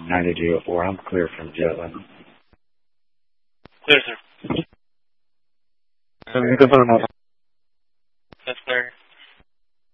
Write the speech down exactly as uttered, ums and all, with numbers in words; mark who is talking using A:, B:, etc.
A: ninety-two oh four. I'm clear from Jetland.
B: Clear, sir.
C: So, you can put them on.